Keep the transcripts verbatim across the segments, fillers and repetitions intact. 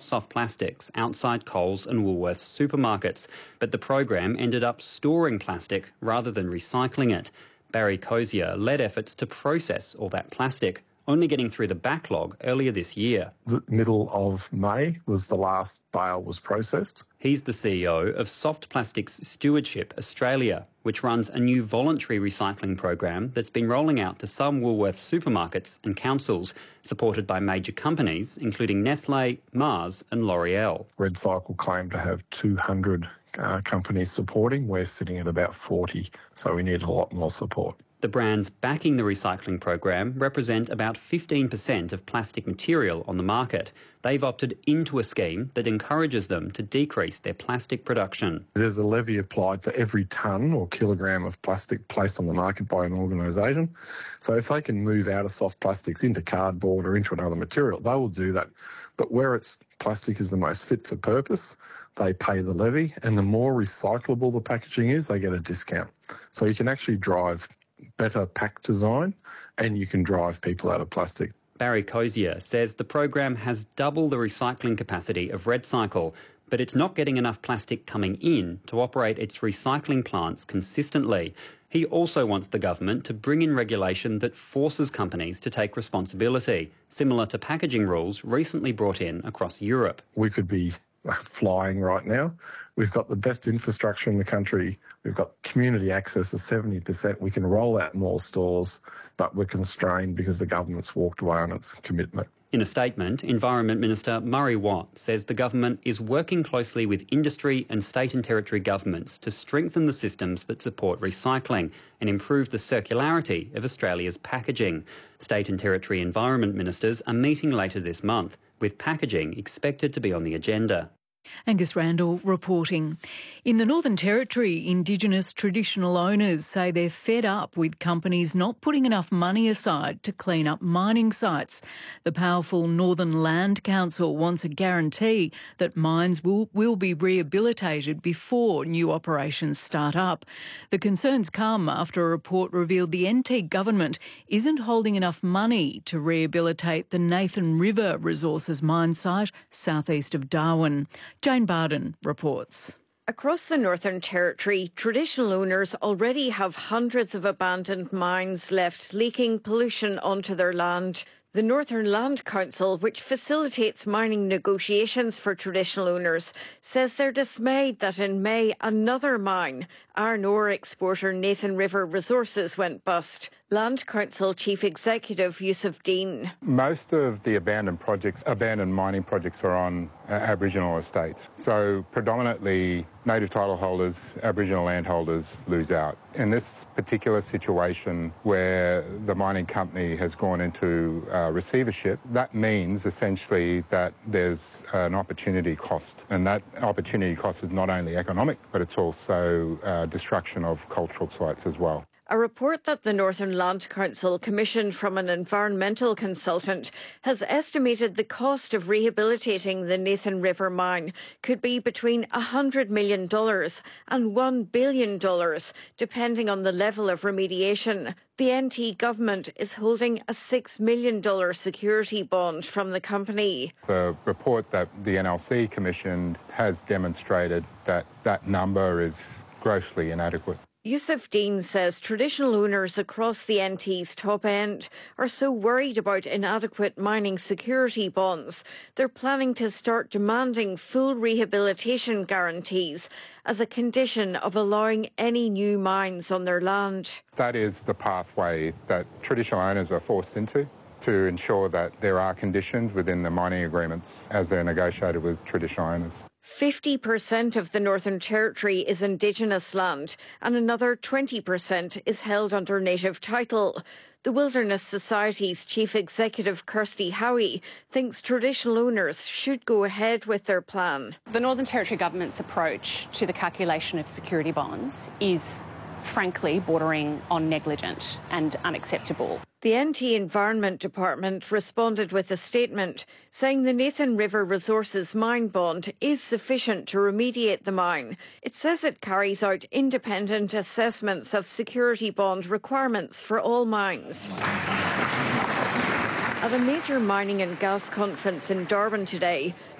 soft plastics outside Coles and Woolworths supermarkets, but the program ended up storing plastic rather than recycling it. Barry Cozier led efforts to process all that plastic, only getting through the backlog earlier this year. The middle of May was the last bale was processed. He's the C E O of Soft Plastics Stewardship Australia, which runs a new voluntary recycling program that's been rolling out to some Woolworths supermarkets and councils, supported by major companies including Nestle, Mars and L'Oreal. RedCycle claimed to have two hundred uh, companies supporting. We're sitting at about forty, so we need a lot more support. The brands backing the recycling program represent about fifteen percent of plastic material on the market. They've opted into a scheme that encourages them to decrease their plastic production. There's a levy applied for every tonne or kilogram of plastic placed on the market by an organisation. So if they can move out of soft plastics into cardboard or into another material, they will do that. But where it's plastic is the most fit for purpose, they pay the levy, and the more recyclable the packaging is, they get a discount. So you can actually drive better pack design and you can drive people out of plastic. Barry Cozier says the program has double the recycling capacity of RedCycle, but it's not getting enough plastic coming in to operate its recycling plants consistently. He also wants the government to bring in regulation that forces companies to take responsibility, similar to packaging rules recently brought in across Europe. We could be flying right now. We've got the best infrastructure in the country. We've got community access of seventy percent. We can roll out more stores, but we're constrained because the government's walked away on its commitment. In a statement, Environment Minister Murray Watt says the government is working closely with industry and state and territory governments to strengthen the systems that support recycling and improve the circularity of Australia's packaging. State and territory environment ministers are meeting later this month, with packaging expected to be on the agenda. Angus Randall reporting. In the Northern Territory, Indigenous traditional owners say they're fed up with companies not putting enough money aside to clean up mining sites. The powerful Northern Land Council wants a guarantee that mines will, will be rehabilitated before new operations start up. The concerns come after a report revealed the N T government isn't holding enough money to rehabilitate the Nathan River Resources mine site southeast of Darwin. Jane Barden reports. Across the Northern Territory, traditional owners already have hundreds of abandoned mines left, leaking pollution onto their land. The Northern Land Council, which facilitates mining negotiations for traditional owners, says they're dismayed that in May another mine, iron ore exporter Nathan River Resources, went bust. Land Council Chief Executive Yusuf Dean. Most of the abandoned projects, abandoned mining projects are on uh, Aboriginal estates. So predominantly native title holders, Aboriginal landholders lose out. In this particular situation where the mining company has gone into uh, receivership, that means essentially that there's an opportunity cost. And that opportunity cost is not only economic, but it's also uh, destruction of cultural sites as well. A report that the Northern Land Council commissioned from an environmental consultant has estimated the cost of rehabilitating the Nathan River mine could be between one hundred million dollars and one billion dollars, depending on the level of remediation. The N T government is holding a six million dollars security bond from the company. The report that the N L C commissioned has demonstrated that that number is grossly inadequate. Yusuf Dean says traditional owners across the N T's top end are so worried about inadequate mining security bonds, they're planning to start demanding full rehabilitation guarantees as a condition of allowing any new mines on their land. That is the pathway that traditional owners are forced into, to ensure that there are conditions within the mining agreements as they're negotiated with traditional owners. fifty percent of the Northern Territory is Indigenous land and another twenty percent is held under native title. The Wilderness Society's Chief Executive Kirsty Howie thinks traditional owners should go ahead with their plan. The Northern Territory Government's approach to the calculation of security bonds is frankly bordering on negligent and unacceptable. The N T Environment Department responded with a statement saying the Nathan River Resources mine bond is sufficient to remediate the mine. It says it carries out independent assessments of security bond requirements for all mines. At a major mining and gas conference in Darwin today,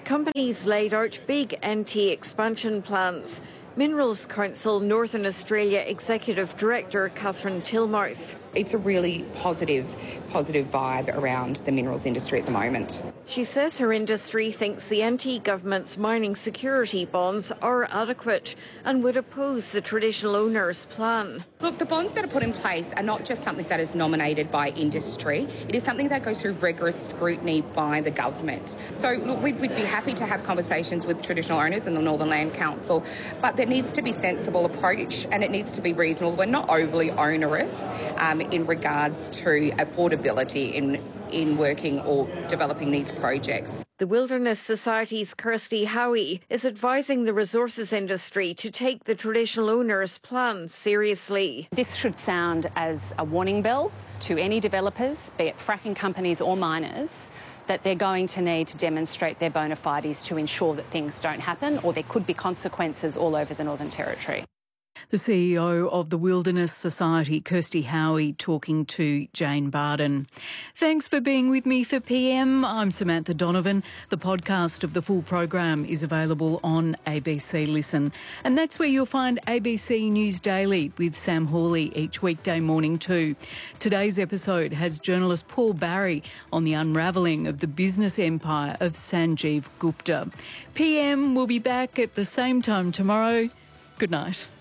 Companies laid out big N T expansion plans. Minerals Council Northern Australia Executive Director Catherine Tilmouth. It's a really positive, positive vibe around the minerals industry at the moment. She says her industry thinks the N T government's mining security bonds are adequate and would oppose the traditional owners' plan. Look, the bonds that are put in place are not just something that is nominated by industry. It is something that goes through rigorous scrutiny by the government. So look, we'd, we'd be happy to have conversations with traditional owners and the Northern Land Council, but there needs to be a sensible approach and it needs to be reasonable. We're not overly onerous um, in regards to affordability in in working or developing these projects. The Wilderness Society's Kirsty Howie is advising the resources industry to take the traditional owners' plans seriously. This should sound as a warning bell to any developers, be it fracking companies or miners, that they're going to need to demonstrate their bona fides to ensure that things don't happen, or there could be consequences all over the Northern Territory. The C E O of the Wilderness Society, Kirsty Howie, talking to Jane Barden. Thanks for being with me for P M. I'm Samantha Donovan. The podcast of the full program is available on A B C Listen. And that's where you'll find A B C News Daily with Sam Hawley each weekday morning too. Today's episode has journalist Paul Barry on the unravelling of the business empire of Sanjeev Gupta. P M will be back at the same time tomorrow. Good night.